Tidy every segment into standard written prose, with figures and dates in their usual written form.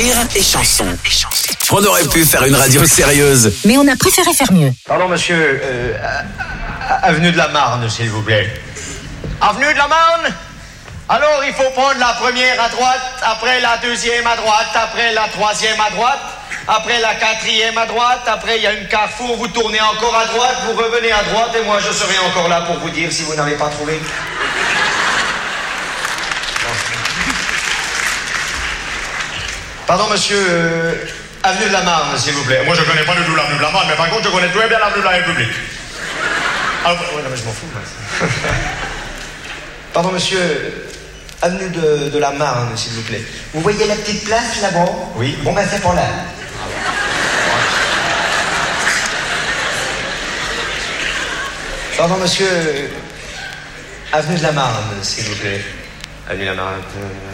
Rire et chanson. On aurait pu faire une radio sérieuse, mais on a préféré faire mieux. Pardon, monsieur, avenue de la Marne, s'il vous plaît. Avenue de la Marne? Alors, il faut prendre la première à droite, après la deuxième à droite, après la troisième à droite, après la quatrième à droite, après il y a une carrefour, vous tournez encore à droite, vous revenez à droite, et moi je serai encore là pour vous dire si vous n'avez pas trouvé. Pardon, monsieur, avenue de la Marne, s'il vous plaît. Moi, je connais pas du tout l'avenue de la Marne, mais par contre, je connais très bien l'avenue de la République. Ah, ouais, non, mais je m'en fous, moi. Pardon, monsieur, avenue de la Marne, s'il vous plaît. Vous voyez la petite place, là-bas? Oui. Bon, ben, c'est pour là. Pardon, monsieur, avenue de la Marne, s'il vous plaît. Avenue de la Marne...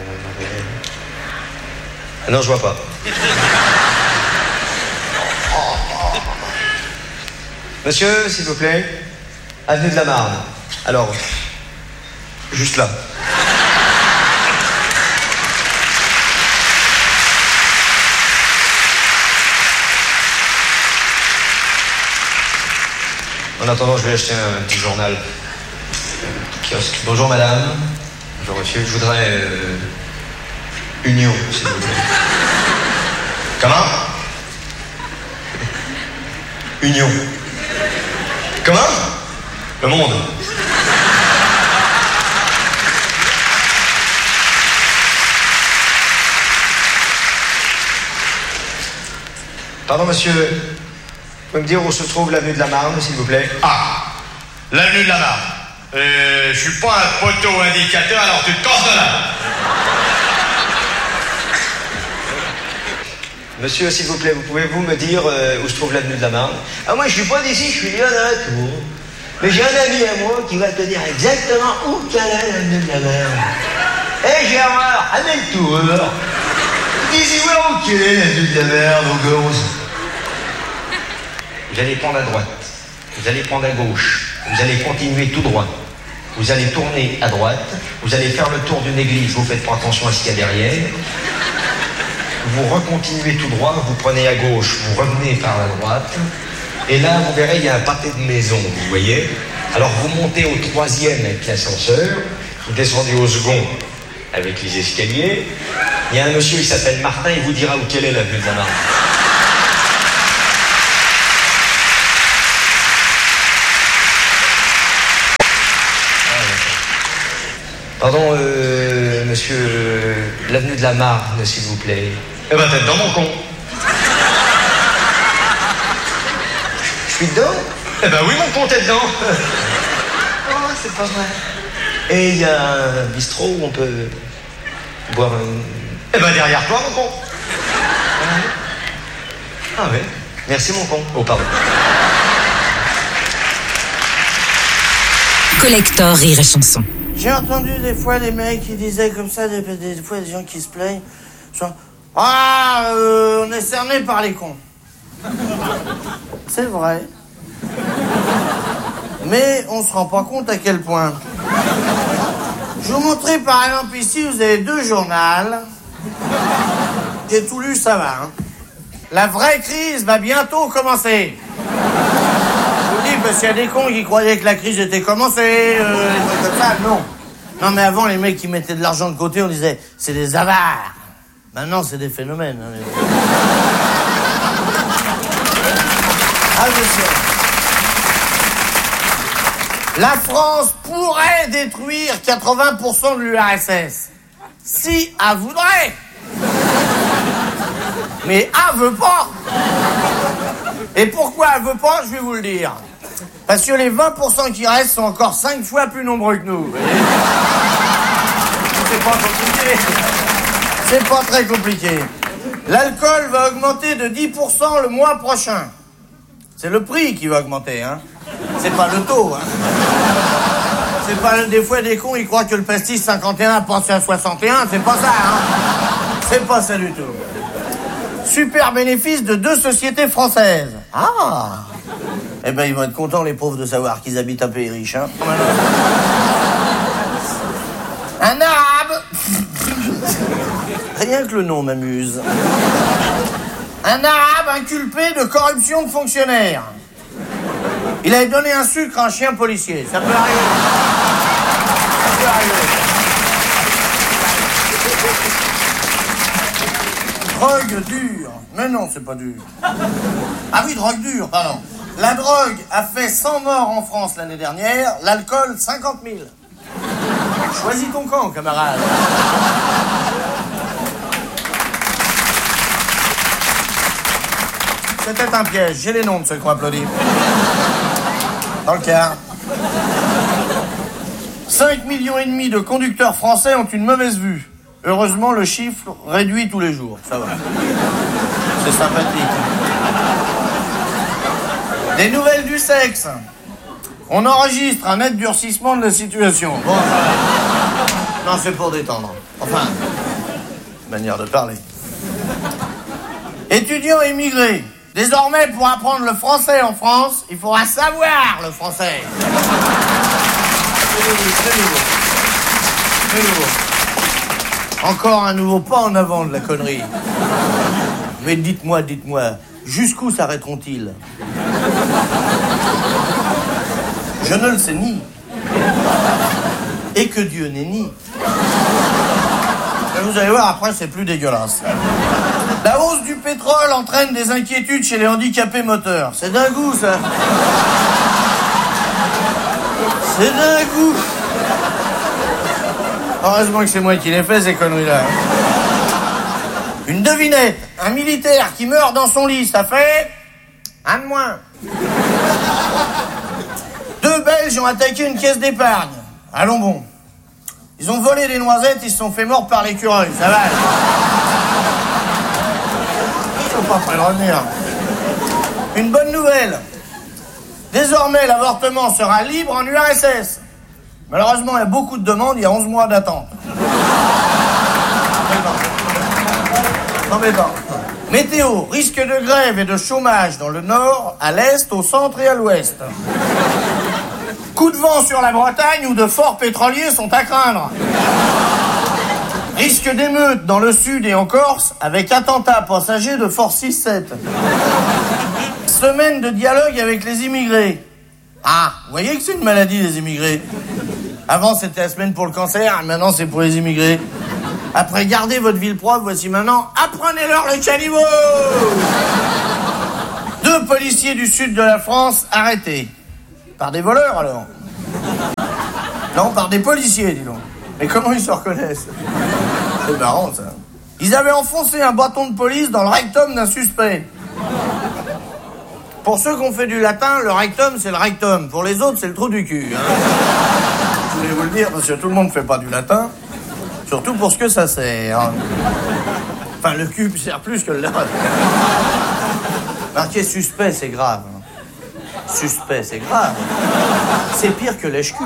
Non, je vois pas. Monsieur, s'il vous plaît. Avenue de la Marne. Alors, juste là. En attendant, je vais acheter un petit journal. Un petit kiosque. Bonjour, madame. Bonjour, monsieur. Je voudrais... Union, s'il vous plaît. Comment? Union. Comment? Le Monde. Pardon, monsieur. Vous pouvez me dire où se trouve l'avenue de la Marne, s'il vous plaît? Ah, l'avenue de la Marne. Je suis pas un poteau indicateur, alors tu te casses de là. Monsieur, s'il vous plaît, pouvez-vous me dire où se trouve l'avenue de la Marne? Ah, moi, je suis pas d'ici, je suis là dans la tour. Mais j'ai un ami à moi qui va te dire exactement où qu'elle est l'avenue de la Marne. Hé, Gérard, amène-toi. Dis-y voir où qu'elle est l'avenue de la Marne, mon gosse. Vous allez prendre à droite, vous allez prendre à gauche, vous allez continuer tout droit. Vous allez tourner à droite, vous allez faire le tour d'une église, vous faites pas attention à ce qu'il y a derrière. Vous recontinuez tout droit, vous prenez à gauche, vous revenez par la droite, et là, vous verrez, il y a un pâté de maison, vous voyez. Alors, vous montez au troisième avec l'ascenseur, vous descendez au second avec les escaliers. Il y a un monsieur, il s'appelle Martin, il vous dira où quelle est l'avenue de la Marne. Pardon, monsieur, l'avenue de la Marne, s'il vous plaît. Eh ben, t'es dedans, mon con. Je suis dedans? Eh ben oui, mon con, t'es dedans. Oh, c'est pas vrai. Et il y a un bistrot où on peut boire un... Eh ben, derrière toi, mon con. Ah ouais. Merci, mon con. Oh, pardon. Collector Rire et chanson. J'ai entendu des fois des mecs qui disaient comme ça, des fois des gens qui se plaignent, genre « Ah, on est cerné par les cons. » C'est vrai. Mais on se rend pas compte à quel point. Je vous montrer par exemple ici, vous avez 2 journaux. J'ai tout lu, ça va. Hein. La vraie crise va bientôt commencer. Parce qu'il y a des cons qui croyaient que la crise était commencée, comme ça, non. Non, mais avant, les mecs qui mettaient de l'argent de côté, on disait, c'est des avares. Maintenant, c'est des phénomènes. Hein, Ah, je sais. La France pourrait détruire 80% de l'URSS. Si elle voudrait. Mais elle veut pas. Et pourquoi elle veut pas, je vais vous le dire. Parce que les 20% qui restent sont encore 5 fois plus nombreux que nous. C'est pas compliqué. C'est pas très compliqué. L'alcool va augmenter de 10% le mois prochain. C'est le prix qui va augmenter, hein. C'est pas le taux, hein. C'est pas... Des fois, des cons, ils croient que le pastis 51 passe à 61. C'est pas ça, hein. C'est pas ça du tout. Super bénéfice de 2 sociétés françaises. Ah! Eh ben, ils vont être contents, les pauvres, de savoir qu'ils habitent un pays riche, hein. Un arabe Rien que le nom m'amuse. Un arabe inculpé de corruption de fonctionnaire. Il avait donné un sucre à un chien policier. Ça peut arriver. Ça peut arriver. Drogue dure. Mais non, c'est pas dur. Ah oui, drogue dure, pardon. La drogue a fait 100 morts en France l'année dernière, l'alcool 50 000. Choisis ton camp, camarade. C'était un piège, j'ai les noms de ceux qui ont applaudi. Dans le cas. 5,5 millions de conducteurs français ont une mauvaise vue. Heureusement, le chiffre réduit tous les jours. Ça va. C'est sympathique. Des nouvelles du sexe. On enregistre un net durcissement de la situation. Bon, non, c'est pour détendre. Enfin, manière de parler. Étudiants émigrés. Désormais, pour apprendre le français en France, il faudra savoir le français. C'est nouveau. Encore un nouveau pas en avant de la connerie. Mais dites-moi, jusqu'où s'arrêteront-ils? Je ne le sais ni. Et que Dieu n'est ni. Et vous allez voir, après, c'est plus dégueulasse. La hausse du pétrole entraîne des inquiétudes chez les handicapés moteurs. C'est d'un goût, ça. C'est d'un goût. Heureusement que c'est moi qui l'ai fait, ces conneries-là. Une devinette. Un militaire qui meurt dans son lit, ça fait... un de moins. 2 Belges ont attaqué une caisse d'épargne. Allons bon. Ils ont volé des noisettes, ils se sont fait morts par l'écureuil. Ça va. Ils sont pas prêts de revenir. Une bonne nouvelle. Désormais, l'avortement sera libre en URSS. Malheureusement, il y a beaucoup de demandes, il y a 11 mois d'attente. Embêtant. Météo, risque de grève et de chômage dans le nord, à l'est, au centre et à l'ouest. Coup de vent sur la Bretagne où de forts pétroliers sont à craindre. Risque d'émeute dans le sud et en Corse avec attentat passager de force 6-7. Semaine de dialogue avec les immigrés. Ah, vous voyez que c'est une maladie, les immigrés. Avant, c'était la semaine pour le cancer, maintenant, c'est pour les immigrés. Après, gardez votre ville propre, voici maintenant, apprenez-leur le caniveau. 2 policiers du sud de la France arrêtés. Par des voleurs, alors? Non, par des policiers, dis donc. Mais comment ils se reconnaissent? C'est marrant, ça. Ils avaient enfoncé un bâton de police dans le rectum d'un suspect. Pour ceux qui ont fait du latin, le rectum, c'est le rectum. Pour les autres, c'est le trou du cul. Hein. Je voulais vous le dire, parce que tout le monde ne fait pas du latin. Surtout pour ce que ça sert. Enfin, le cul sert plus que le latin. Marquer suspect, c'est grave. Suspect, c'est grave. C'est pire que lèche-cul.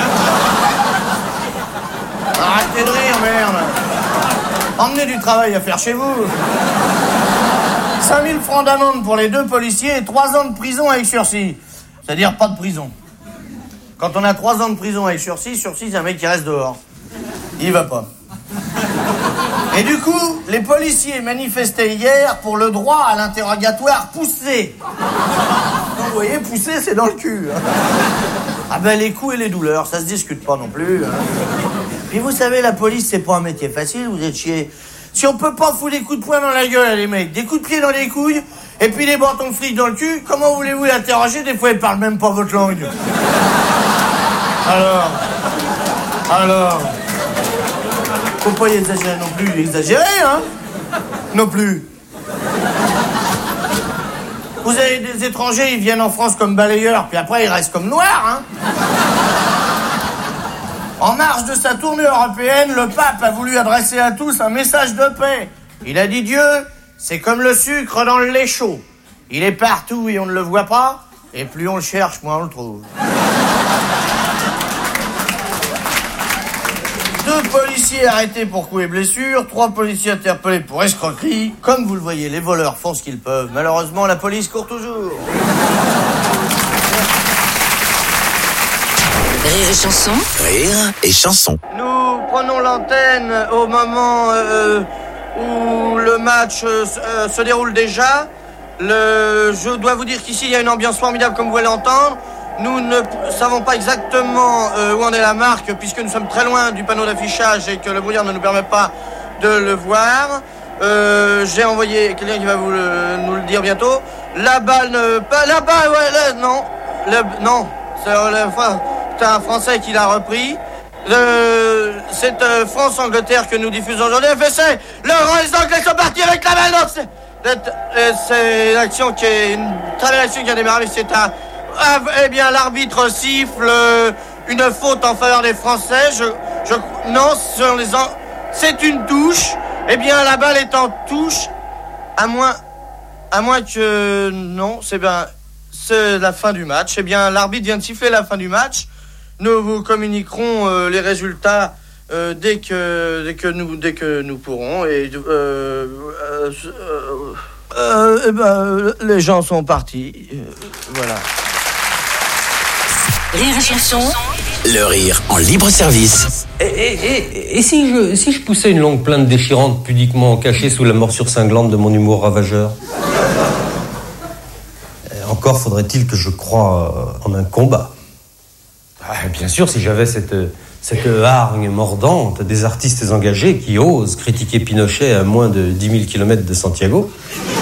Arrêtez de rire, merde. Emmenez du travail à faire chez vous. 5 000 francs d'amende pour les 2 policiers et 3 ans de prison avec sursis. C'est-à-dire pas de prison. Quand on a 3 ans de prison avec sursis, c'est un mec qui reste dehors. Il va pas. Et du coup, les policiers manifestaient hier pour le droit à l'interrogatoire poussé. Donc, vous voyez, poussé, c'est dans le cul. Hein. Ah ben, les coups et les douleurs, ça se discute pas non plus. Hein. Puis vous savez, la police, c'est pas un métier facile, vous êtes chiés. Si on peut pas foutre des coups de poing dans la gueule, les mecs, des coups de pied dans les couilles, et puis des bâtons de fric dans le cul, comment voulez-vous l'interroger? Des fois, ils parlent même pas votre langue. Alors... Faut pas y exagérer non plus, exagérer, hein? Non plus. Vous avez des étrangers, ils viennent en France comme balayeurs, puis après, ils restent comme noirs, hein? En marge de sa tournée européenne, le pape a voulu adresser à tous un message de paix. Il a dit Dieu, c'est comme le sucre dans le lait chaud. Il est partout et on ne le voit pas, et plus on le cherche, moins on le trouve. 2 policiers arrêtés pour coups et blessures, 3 policiers interpellés pour escroquerie. Comme vous le voyez, les voleurs font ce qu'ils peuvent. Malheureusement, la police court toujours. Rire et chanson. Rire et chanson. Nous prenons l'antenne au moment où le match se déroule déjà. Je dois vous dire qu'ici, il y a une ambiance formidable, comme vous allez l'entendre. Nous ne savons pas exactement où en est la marque, puisque nous sommes très loin du panneau d'affichage et que le brouillard ne nous permet pas de le voir. J'ai envoyé quelqu'un qui va nous le dire bientôt. La balle non, c'est un Français qui l'a repris. C'est France-Angleterre que nous diffusons aujourd'hui. Les Anglais sont partis avec la balle. C'est l'action qui est une très belle action qui a démarré. Eh bien, l'arbitre siffle une faute en faveur des Français. C'est une touche. Eh bien, la balle est en touche, à moins que non, c'est la fin du match. Eh bien, l'arbitre vient de siffler la fin du match. Nous vous communiquerons les résultats dès que nous pourrons. Et les gens sont partis. Voilà. Rire et chanson. Le rire en libre service. Et si je poussais une longue plainte déchirante pudiquement cachée sous la morsure cinglante de mon humour ravageur? Encore faudrait-il que je croie en un combat. Bien sûr, si j'avais cette hargne mordante des artistes engagés qui osent critiquer Pinochet à moins de 10 000 km de Santiago.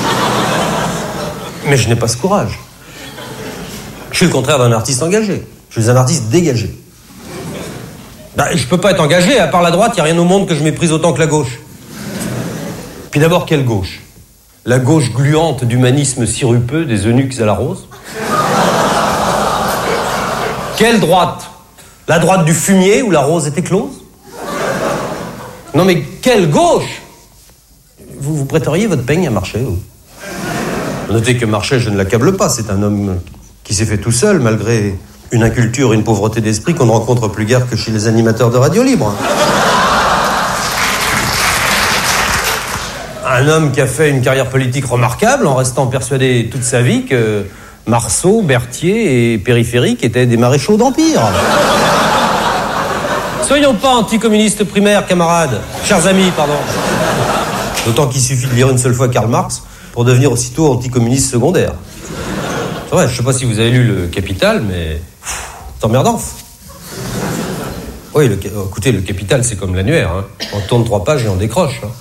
Mais je n'ai pas ce courage. Je suis le contraire d'un artiste engagé. Je suis un artiste dégagé. Je peux pas être engagé, à part la droite, il n'y a rien au monde que je méprise autant que la gauche. Puis d'abord, quelle gauche? La gauche gluante d'humanisme sirupeux des eunuques à la rose? Quelle droite? La droite du fumier où la rose était close? Non mais quelle gauche? Vous prêteriez votre peigne à Marchais, vous? Notez que Marchais, je ne l'accable pas, c'est un homme qui s'est fait tout seul, malgré une inculture, une pauvreté d'esprit qu'on ne rencontre plus guère que chez les animateurs de radio libre. Un homme qui a fait une carrière politique remarquable en restant persuadé toute sa vie que Marceau, Berthier et Périphérique étaient des maréchaux d'Empire. Soyons pas anticommunistes primaires, camarades. Chers amis, pardon. D'autant qu'il suffit de lire une seule fois Karl Marx pour devenir aussitôt anticommuniste secondaire. C'est vrai, je sais pas si vous avez lu Le Capital, mais c'est emmerdant. Oui, écoutez, Le Capital, c'est comme l'annuaire. Hein. On tourne 3 pages et on décroche. Hein.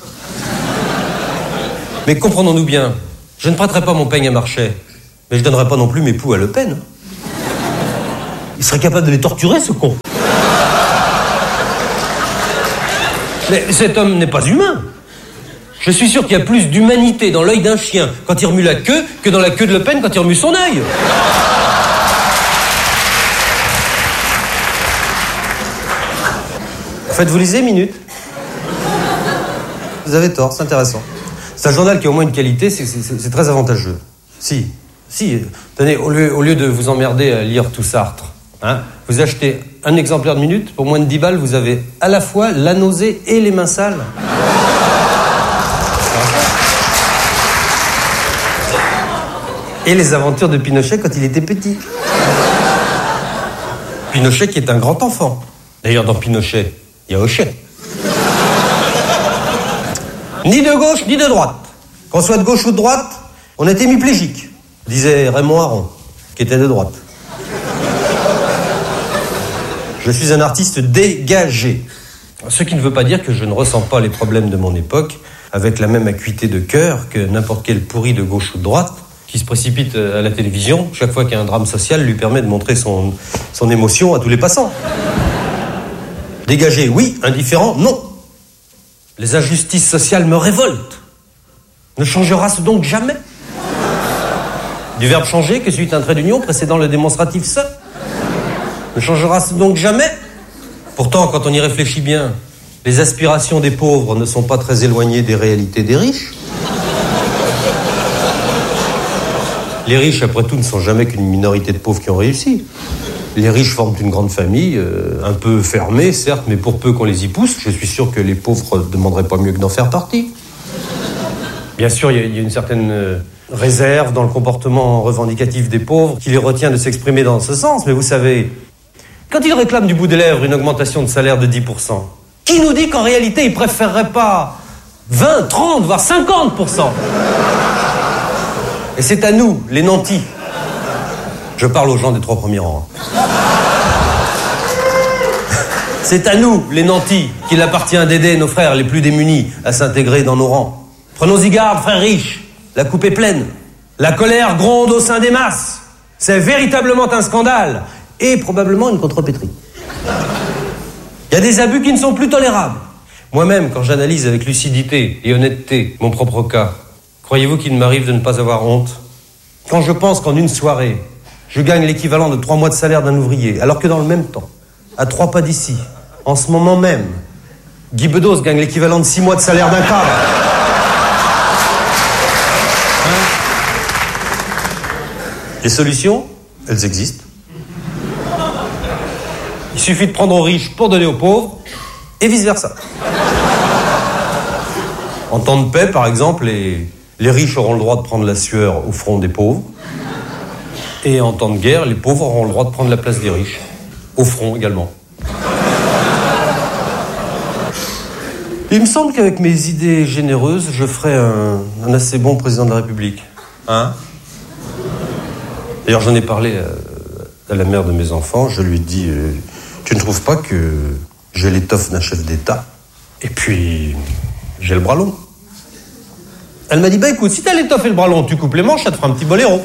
Mais comprenons-nous bien, je ne prêterai pas mon peigne à Marchais, mais je donnerai pas non plus mes poux à Le Pen. Il serait capable de les torturer, ce con. Mais cet homme n'est pas humain. Je suis sûr qu'il y a plus d'humanité dans l'œil d'un chien quand il remue la queue que dans la queue de Le Pen quand il remue son œil. En fait, vous lisez Minute? Vous avez tort, c'est intéressant. C'est un journal qui a au moins une qualité, c'est très avantageux. Si, tenez, au lieu de vous emmerder à lire tout Sartre, hein, vous achetez un exemplaire de Minute, pour moins de 10 balles, vous avez à la fois la nausée et les mains sales. Et les aventures de Pinochet quand il était petit. Pinochet qui est un grand enfant. D'ailleurs, dans Pinochet, il y a Hochet. Ni de gauche, ni de droite. Qu'on soit de gauche ou de droite, on est hémiplégique, disait Raymond Aron, qui était de droite. Je suis un artiste dégagé. Ce qui ne veut pas dire que je ne ressens pas les problèmes de mon époque avec la même acuité de cœur que n'importe quel pourri de gauche ou de droite qui se précipite à la télévision chaque fois qu'un drame social lui permet de montrer son émotion à tous les passants. Dégagé, oui. Indifférent, non. Les injustices sociales me révoltent. Ne changera-ce donc jamais? Du verbe changer que suit un trait d'union précédant le démonstratif se. Ne changera-ce donc jamais? Pourtant, quand on y réfléchit bien, les aspirations des pauvres ne sont pas très éloignées des réalités des riches. Les riches, après tout, ne sont jamais qu'une minorité de pauvres qui ont réussi. Les riches forment une grande famille, un peu fermée, certes, mais pour peu qu'on les y pousse, je suis sûr que les pauvres ne demanderaient pas mieux que d'en faire partie. Bien sûr, il y a une certaine réserve dans le comportement revendicatif des pauvres qui les retient de s'exprimer dans ce sens, mais vous savez, quand ils réclament du bout des lèvres une augmentation de salaire de 10%, qui nous dit qu'en réalité, ils préféreraient pas 20, 30, voire 50%. Et c'est à nous, les nantis. Je parle aux gens des 3 premiers rangs. C'est à nous, les nantis, qu'il appartient d'aider nos frères les plus démunis à s'intégrer dans nos rangs. Prenons-y garde, frères riches. La coupe est pleine. La colère gronde au sein des masses. C'est véritablement un scandale. Et probablement une contrepétrie. Il y a des abus qui ne sont plus tolérables. Moi-même, quand j'analyse avec lucidité et honnêteté mon propre cas, croyez-vous qu'il m'arrive de ne pas avoir honte? Quand je pense qu'en une soirée, je gagne l'équivalent de 3 mois de salaire d'un ouvrier, alors que dans le même temps, à 3 pas d'ici, en ce moment même, Guy Bedos gagne l'équivalent de 6 mois de salaire d'un cadre. Les solutions, elles existent. Il suffit de prendre aux riches pour donner aux pauvres, et vice-versa. En temps de paix, par exemple, les riches auront le droit de prendre la sueur au front des pauvres. Et en temps de guerre, les pauvres auront le droit de prendre la place des riches. Au front également. Il me semble qu'avec mes idées généreuses, je ferai un assez bon président de la République. Hein? D'ailleurs, j'en ai parlé à la mère de mes enfants. Je lui ai dit, tu ne trouves pas que j'ai l'étoffe d'un chef d'État? Et puis, j'ai le bras long. Elle m'a dit, bah écoute, si t'as l'étoffe et le bras long, tu coupes les manches, ça te fera un petit boléro.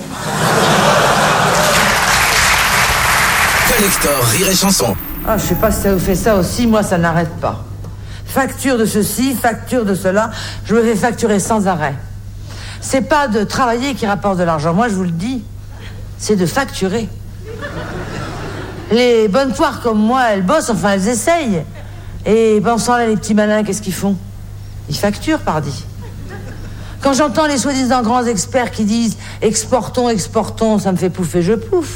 Collector Rire et Chanson. Ah, je sais pas si ça vous fait ça aussi, moi ça n'arrête pas. Facture de ceci, facture de cela, je me fais facturer sans arrêt. C'est pas de travailler qui rapporte de l'argent, moi je vous le dis, c'est de facturer. Les bonnes poires comme moi, elles bossent, enfin elles essayent. Et pensant là, les petits malins, qu'est-ce qu'ils font? Ils facturent, pardi. Quand j'entends les soi-disant grands experts qui disent « exportons, exportons », ça me fait pouffer, je pouffe.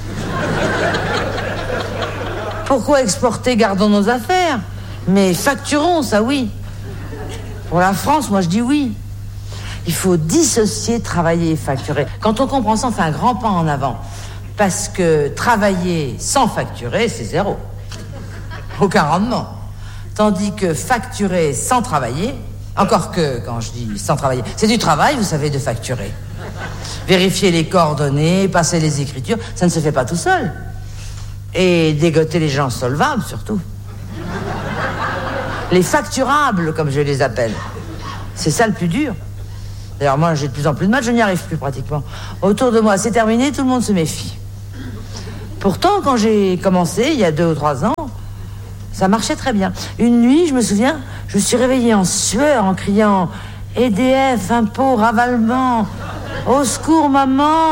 Pourquoi exporter? Gardons nos affaires. Mais facturons, ça oui. Pour la France, moi je dis oui. Il faut dissocier travailler et facturer. Quand on comprend ça, on fait un grand pas en avant. Parce que travailler sans facturer, c'est zéro. Aucun rendement. Tandis que facturer sans travailler, encore que, quand je dis sans travailler, c'est du travail, vous savez, de facturer. Vérifier les coordonnées, passer les écritures, ça ne se fait pas tout seul. Et dégoter les gens solvables, surtout. Les facturables, comme je les appelle. C'est ça le plus dur. D'ailleurs, moi, j'ai de plus en plus de mal, je n'y arrive plus pratiquement. Autour de moi, c'est terminé, tout le monde se méfie. Pourtant, quand j'ai commencé, il y a 2 ou 3 ans, ça marchait très bien. Une nuit, je me souviens, je me suis réveillée en sueur, en criant « EDF, impôts, ravalement, au secours, maman !»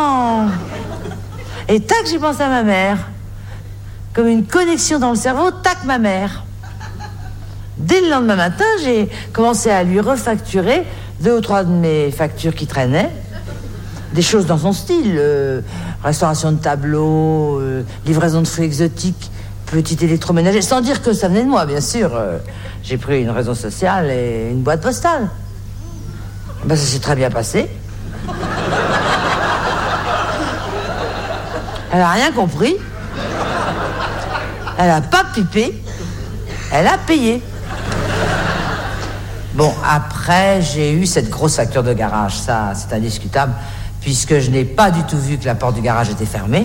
Et tac, j'ai pensé à ma mère. Comme une connexion dans le cerveau, tac, ma mère. Dès le lendemain matin, j'ai commencé à lui refacturer 2 ou 3 de mes factures qui traînaient. Des choses dans son style, restauration de tableaux, livraison de fruits exotiques, petit électroménager, sans dire que ça venait de moi, bien sûr. J'ai pris une raison sociale et une boîte postale. Ben, ça s'est très bien passé. Elle n'a rien compris. Elle n'a pas pipé. Elle a payé. Bon, après, j'ai eu cette grosse facture de garage. Ça, c'est indiscutable, puisque je n'ai pas du tout vu que la porte du garage était fermée.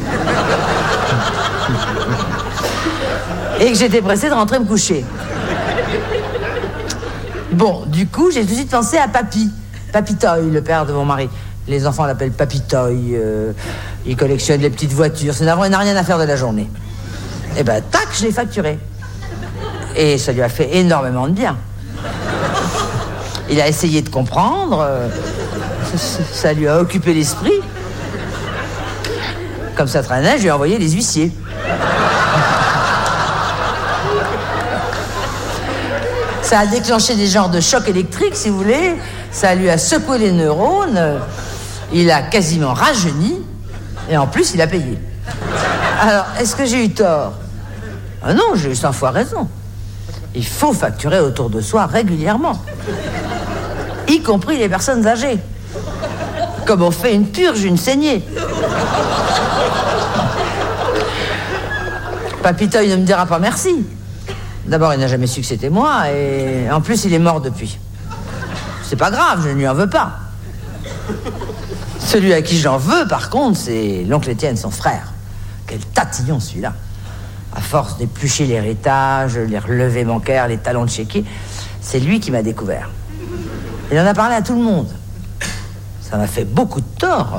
Et que j'étais pressée de rentrer me coucher. Bon, du coup, j'ai tout de suite pensé à Papy. Papy Toy, le père de mon mari. Les enfants l'appellent Papy Toy. Il collectionne les petites voitures. Il n'a rien à faire de la journée. Et ben, tac, je l'ai facturé. Et ça lui a fait énormément de bien. Il a essayé de comprendre. Ça lui a occupé l'esprit. Comme ça traînait, je lui ai envoyé les huissiers. Ça a déclenché des genres de chocs électriques, si vous voulez. Ça lui a secoué les neurones. Il a quasiment rajeuni. Et en plus, il a payé. Alors, est-ce que j'ai eu tort? Ah non, j'ai eu 100 fois raison. Il faut facturer autour de soi régulièrement. Y compris les personnes âgées. Comme on fait une purge, une saignée. Papy Toy ne me dira pas merci. D'abord, il n'a jamais su que c'était moi, et en plus, il est mort depuis. c'est pas grave, je ne lui en veux pas. Celui à qui j'en veux, par contre, c'est l'oncle Étienne, son frère. Quel tatillon, celui-là. À force d'éplucher l'héritage, les relevés bancaires, les talons de chéquier, c'est lui qui m'a découvert. Il en a parlé à tout le monde. Ça m'a fait beaucoup de tort.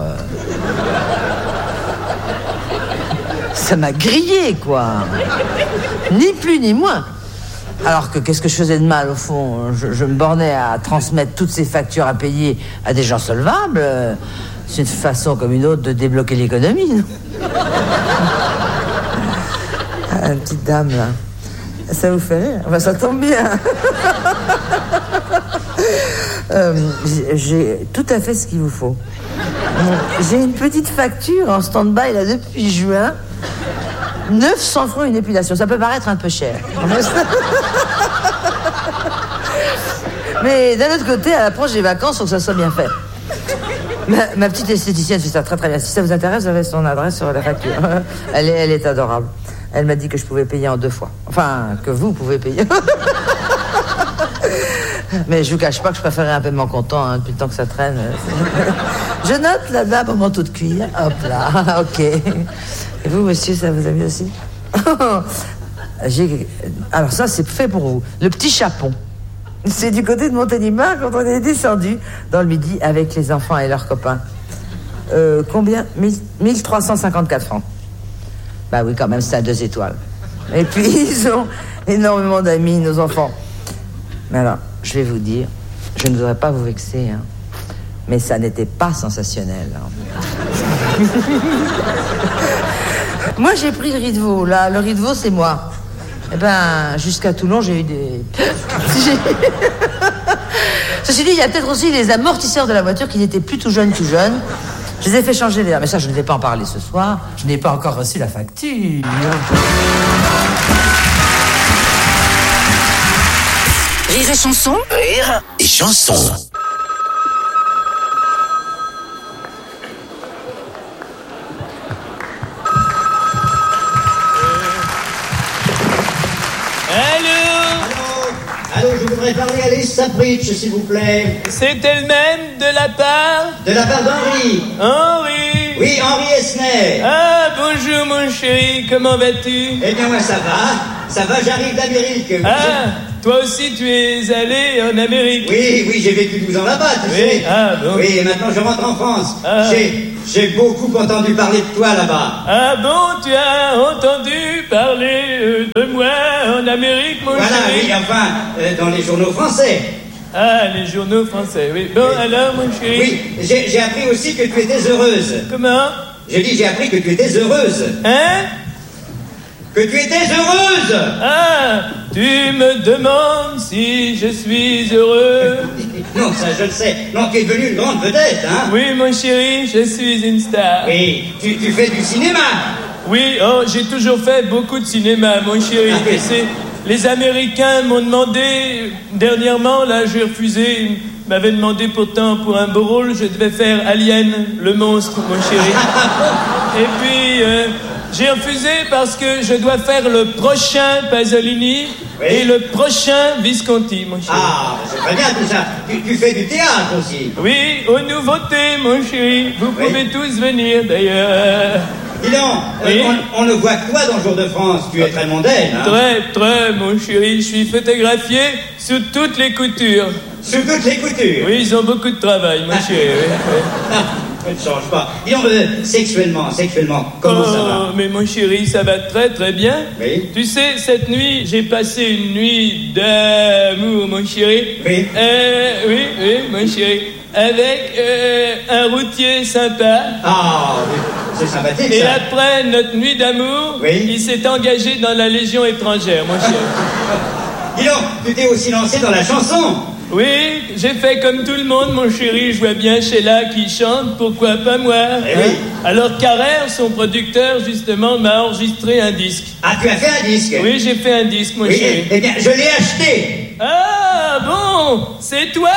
Ça m'a grillé, quoi. Ni plus ni moins. Alors que qu'est-ce que je faisais de mal, au fond? Je me bornais à transmettre toutes ces factures à payer à des gens solvables. C'est une façon comme une autre de débloquer l'économie, non? La petite dame, là. Ça vous fait rire? Enfin, ça tombe bien. J'ai tout à fait ce qu'il vous faut. J'ai une petite facture en stand-by, là, depuis juin. 900 francs une épilation. Ça peut paraître un peu cher. Mais d'un autre côté, à l'approche des vacances, il faut que ça soit bien fait. Ma petite esthéticienne fait ça très très bien. Si ça vous intéresse, vous avez son adresse sur la facture. Elle est adorable. Elle m'a dit que je pouvais payer en 2 fois. Enfin, que vous pouvez payer. Mais je vous cache pas que je préférais un paiement comptant, hein, depuis le temps que ça traîne. Je note la dame au manteau de cuir. Hop là, ok. Et vous, monsieur, ça vous a mis aussi? Alors ça, c'est fait pour vous. Le petit chapon. C'est du côté de Montélimar quand on est descendu dans le Midi avec les enfants et leurs copains. Combien? 1354 francs. Bah oui, quand même, c'est à 2 étoiles. Et puis, ils ont énormément d'amis, nos enfants. Mais alors, je vais vous dire, je ne voudrais pas vous vexer, hein, mais ça n'était pas sensationnel. Hein. Moi, j'ai pris le riz de veau. Là, le riz de veau, c'est moi. Eh ben, jusqu'à Toulon, j'ai eu des... Ceci dit, il y a peut-être aussi les amortisseurs de la voiture qui n'étaient plus tout jeunes. Je les ai fait changer d'ailleurs, mais ça, je ne vais pas en parler ce soir. Je n'ai pas encore reçu la facture. Rire et chanson. Rire et chanson. Allô, je voudrais parler à Lise Sapritch, s'il vous plaît. C'est elle-même de la part d'Henri. Henri. Oui, Henri Esner. Ah, bonjour mon chéri, comment vas-tu? Eh bien, moi, ça va, j'arrive d'Amérique. Ah, toi aussi tu es allé en Amérique? Oui, j'ai vécu 12 ans là-bas, tu sais. Ah, bon. Oui, et maintenant je rentre en France. Ah. J'ai beaucoup entendu parler de toi là-bas. Ah bon, tu as entendu parler de moi en Amérique, mon chéri? Voilà, oui, enfin, dans les journaux français. Ah, les journaux français, oui. Bon, oui. Alors, mon chéri? Oui, j'ai appris aussi que tu étais heureuse. Comment? J'ai appris que tu étais heureuse. Hein? Que tu étais heureuse. Ah, tu me demandes si je suis heureux? Non, ça je le sais. Non, tu es devenue une grande vedette, hein? Oui, mon chéri, je suis une star. Oui, tu fais du cinéma. Oui, oh, j'ai toujours fait beaucoup de cinéma, mon chéri. Ah, oui. Les Américains m'ont demandé, dernièrement, là, j'ai refusé. Ils m'avaient demandé pourtant, pour un beau rôle, je devais faire Alien, le monstre, mon chéri. Et puis, j'ai refusé parce que je dois faire le prochain Pasolini, oui, et le prochain Visconti, mon chéri. Ah, c'est très bien tout ça. Tu fais du théâtre aussi. Oui, aux nouveautés, mon chéri. Vous pouvez tous venir, d'ailleurs. Dis donc, oui, on ne voit que toi dans le Jour de France. Tu es très mondaine, hein? Très, mon chéri. Je suis photographié sous toutes les coutures. Sous toutes les coutures? Oui, ils ont beaucoup de travail, mon chéri. Oui. Ne change pas. Dis donc, sexuellement, comment ça va? Mais mon chéri, ça va très bien. Oui. Tu sais, cette nuit, j'ai passé une nuit d'amour, mon chéri. Oui. Oui, mon chéri. Avec un routier sympa. Ah, c'est sympathique, et ça. Et après notre nuit d'amour, oui, il s'est engagé dans la Légion étrangère, mon chéri. Dis donc, tu t'es aussi lancé dans la chanson? Oui, j'ai fait comme tout le monde, mon chéri. Je vois bien Sheila qui chante, pourquoi pas moi, hein? Oui. Alors Carrère, son producteur, justement, m'a enregistré un disque. Ah, tu as fait un disque? Oui, j'ai fait un disque, mon chéri. Eh bien, je l'ai acheté. Ah, bon, c'est toi.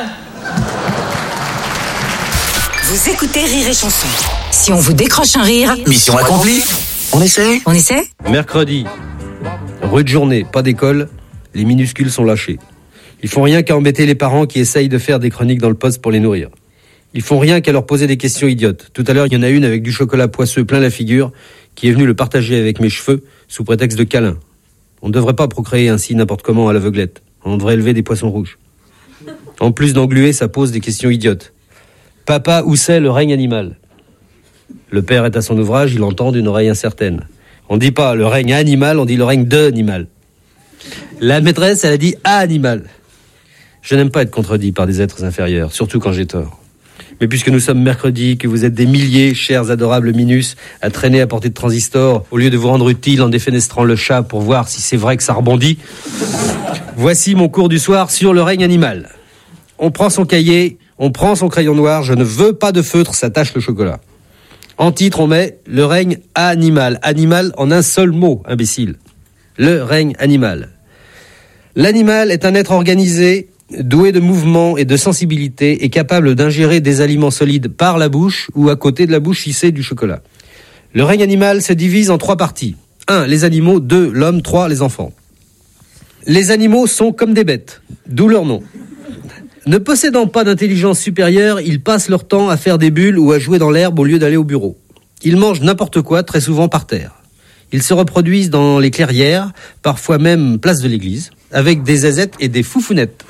Vous écoutez Rire et Chanson. Si on vous décroche un rire... Mission accomplie. On essaie? On essaie? Mercredi, rude journée, pas d'école, les minuscules sont lâchés. Ils font rien qu'à embêter les parents qui essayent de faire des chroniques dans le Poste pour les nourrir. Ils font rien qu'à leur poser des questions idiotes. Tout à l'heure, il y en a une avec du chocolat poisseux plein la figure qui est venue le partager avec mes cheveux sous prétexte de câlin. On ne devrait pas procréer ainsi n'importe comment à l'aveuglette. On devrait élever des poissons rouges. En plus d'engluer, ça pose des questions idiotes. Papa, où c'est le règne animal ? Le père est à son ouvrage, il entend d'une oreille incertaine. On dit pas le règne animal, on dit le règne d'animal. La maîtresse, elle a dit animal. Je n'aime pas être contredit par des êtres inférieurs, surtout quand j'ai tort. Mais puisque nous sommes mercredi, que vous êtes des milliers, chers adorables Minus, à traîner à portée de transistor, au lieu de vous rendre utile en défenestrant le chat pour voir si c'est vrai que ça rebondit, voici mon cours du soir sur le règne animal. On prend son cahier, on prend son crayon noir, je ne veux pas de feutre, ça tache le chocolat. En titre, on met le règne animal. Animal en un seul mot, imbécile. Le règne animal. L'animal est un être organisé, doué de mouvement et de sensibilité, et capable d'ingérer des aliments solides par la bouche ou à côté de la bouche si c'est du chocolat. Le règne animal se divise en 3 parties. 1. Les animaux. 2. L'homme. 3. Les enfants. Les animaux sont comme des bêtes, d'où leur nom. Ne possédant pas d'intelligence supérieure, ils passent leur temps à faire des bulles ou à jouer dans l'herbe au lieu d'aller au bureau. Ils mangent n'importe quoi, très souvent par terre. Ils se reproduisent dans les clairières, parfois même place de l'église, avec des zézettes et des foufounettes.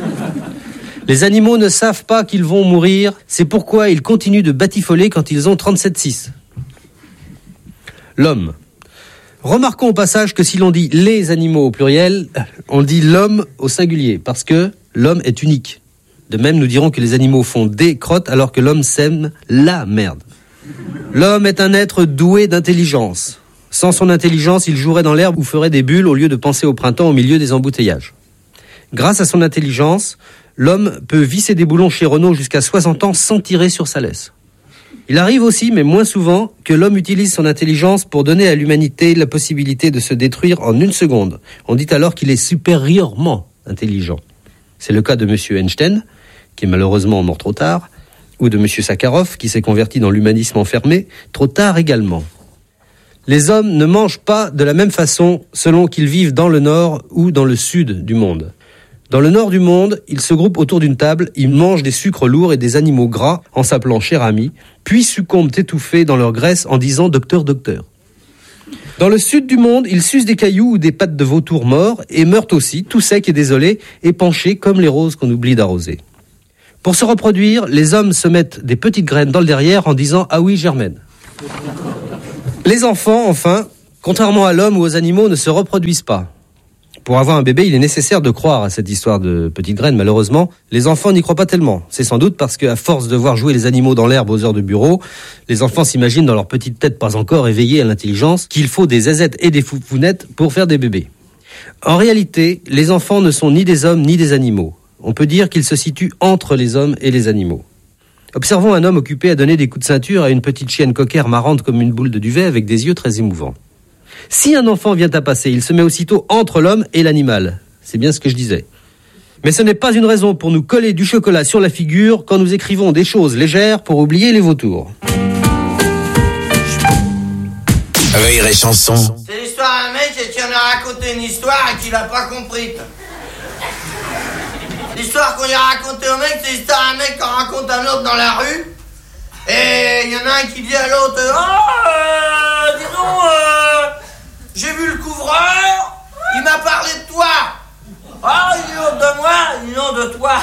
Les animaux ne savent pas qu'ils vont mourir, c'est pourquoi ils continuent de batifoler quand ils ont 37,6. L'homme. Remarquons au passage que si l'on dit les animaux au pluriel, on dit l'homme au singulier, parce que l'homme est unique. De même, nous dirons que les animaux font des crottes alors que l'homme sème la merde. L'homme est un être doué d'intelligence. Sans son intelligence, il jouerait dans l'herbe ou ferait des bulles au lieu de penser au printemps au milieu des embouteillages. Grâce à son intelligence, l'homme peut visser des boulons chez Renault jusqu'à 60 ans sans tirer sur sa laisse. Il arrive aussi, mais moins souvent, que l'homme utilise son intelligence pour donner à l'humanité la possibilité de se détruire en 1 seconde. On dit alors qu'il est supérieurement intelligent. C'est le cas de M. Einstein, qui est malheureusement mort trop tard, ou de M. Sakharov, qui s'est converti dans l'humanisme enfermé, trop tard également. Les hommes ne mangent pas de la même façon selon qu'ils vivent dans le nord ou dans le sud du monde. Dans le nord du monde, ils se groupent autour d'une table, ils mangent des sucres lourds et des animaux gras en s'appelant cher ami, puis succombent étouffés dans leur graisse en disant docteur, docteur. Dans le sud du monde, ils sucent des cailloux ou des pattes de vautours morts et meurent aussi, tout secs et désolés, épanchés comme les roses qu'on oublie d'arroser. Pour se reproduire, les hommes se mettent des petites graines dans le derrière en disant « Ah oui, germaine ». Les enfants, enfin, contrairement à l'homme ou aux animaux, ne se reproduisent pas. Pour avoir un bébé, il est nécessaire de croire à cette histoire de petites graines. Malheureusement, les enfants n'y croient pas tellement. C'est sans doute parce qu'à force de voir jouer les animaux dans l'herbe aux heures de bureau, les enfants s'imaginent dans leur petite tête pas encore éveillée à l'intelligence qu'il faut des zézettes et des foufounettes pour faire des bébés. En réalité, les enfants ne sont ni des hommes ni des animaux. On peut dire qu'ils se situent entre les hommes et les animaux. Observons un homme occupé à donner des coups de ceinture à une petite chienne coquère marrante comme une boule de duvet avec des yeux très émouvants. Si un enfant vient à passer, il se met aussitôt entre l'homme et l'animal. C'est bien ce que je disais. Mais ce n'est pas une raison pour nous coller du chocolat sur la figure quand nous écrivons des choses légères pour oublier les vautours. Rire et chanson. C'est l'histoire d'un mec qui en a raconté une histoire et qu'il n'a pas compris. L'histoire qu'on lui a racontée au mec, c'est l'histoire d'un mec qui en raconte un autre dans la rue. Et il y en a un qui dit à l'autre « Oh, dis donc, j'ai vu le couvreur, il m'a parlé de toi. » « Ah, il dit l'autre de moi, il dit non de toi. »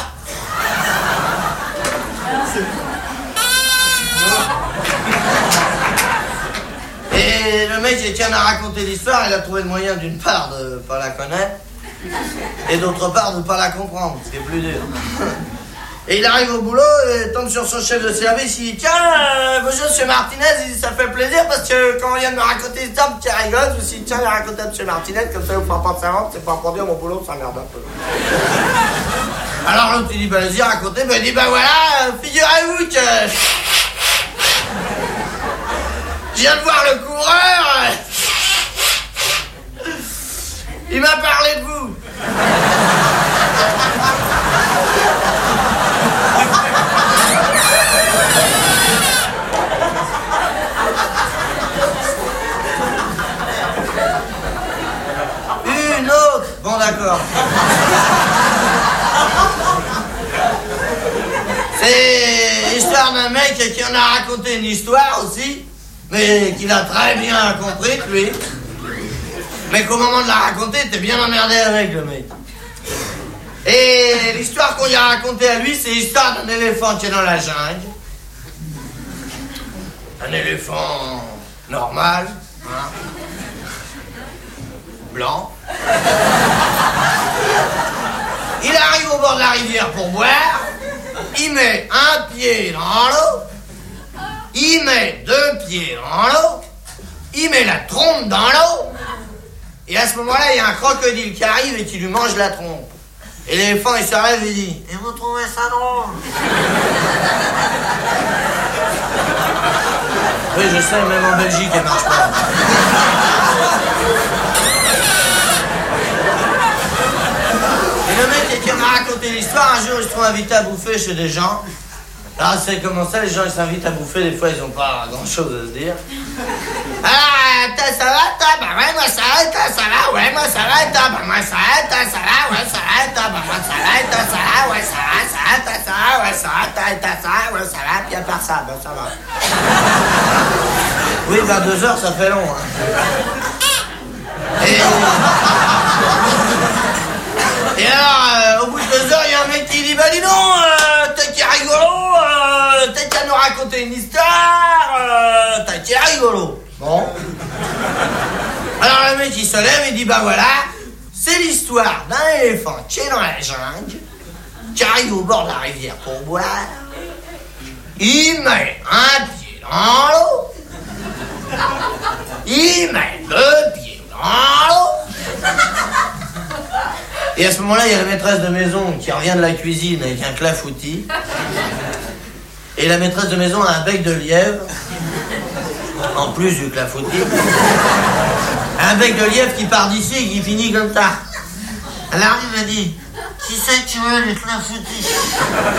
Et le mec qui en a raconté l'histoire, il a trouvé le moyen d'une part de pas la connaître et d'autre part de ne pas la comprendre, ce qui est plus dur. Et il arrive au boulot et tombe sur son chef de service, il dit « Tiens, bonjour monsieur Martinez, il dit, ça fait plaisir parce que quand on vient de me raconter l'histoire, qui rigole, je me suis dit tiens, il a raconté à monsieur Martinez, comme ça vous fera pas de savoir, c'est pas pour dire mon boulot, ça merde un peu. » Alors l'autre il dit « Bah vas-y, racontez. » Il dit « Bah voilà, figurez-vous que je viens de voir le coureur, il m'a parlé de vous. » Une autre. Bon d'accord. C'est l'histoire d'un mec qui en a raconté une histoire aussi, mais qu'il a très bien compris, lui. Mais qu'au moment de la raconter, t'es bien emmerdé avec le mec. Et l'histoire qu'on lui a racontée à lui, c'est l'histoire d'un éléphant qui est dans la jungle. Un éléphant normal, hein, blanc. Il arrive au bord de la rivière pour boire. Il met un pied dans l'eau. Il met 2 pieds dans l'eau. Il met la trompe dans l'eau. Et à ce moment-là, il y a un crocodile qui arrive et qui lui mange la trompe. Et l'éléphant, il se relève et dit « Et vous trouvez ça drôle ?» Oui, je sais, même en Belgique, elle marche pas. Et le mec qui m'a raconté l'histoire, un jour, il se trouve invité à bouffer chez des gens. Alors, c'est comment ça, les gens, ils s'invitent à bouffer, des fois, ils n'ont pas grand-chose à se dire. Ah, ça va, toi? Bah ouais, moi ça va, toi, ça va, ouais, moi ça va, toi, bah moi ça va, toi, ça va, ouais, ça va, toi, bah moi ça va, toi, ça va, ouais, ça va, toi, ça va, ouais, ça va, toi, ça va, ouais, ça va, puis à part ça, bah ça va. Oui, 22 heures, ça fait long, hein. Et alors, au bout de 2 heures, il y a un mec qui dit, bah dis donc, t'as qui est rigolo, t'as qu'à nous raconter une histoire, t'as qui est rigolo. Bon. Alors le mec il se lève et dit bah voilà, c'est l'histoire d'un éléphant qui est dans la jungle, qui arrive au bord de la rivière pour boire. Il met un pied dans l'eau. Il met 2 pieds dans l'eau. Et à ce moment-là, il y a la maîtresse de maison qui revient de la cuisine avec un clafoutis. Et la maîtresse de maison a un bec de lièvre. En plus du clafoutis. Un bec de lièvre qui part d'ici et qui finit comme ça. Elle arrive et dit, qui c'est que tu veux les clafoutis?